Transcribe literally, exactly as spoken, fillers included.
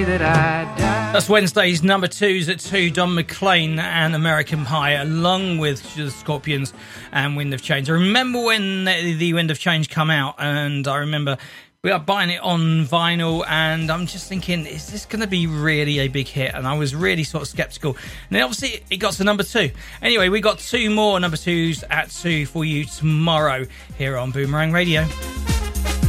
that I die. That's Wednesday's number twos at two, Don McLean and American Pie, along with the Scorpions and Wind of Change. I remember when the Wind of Change come out, and I remember we are buying it on vinyl, and I'm just thinking, is this going to be really a big hit? And I was really sort of sceptical. And then obviously it got to number two. Anyway, we got two more number twos at two for you tomorrow here on Boomerang Radio.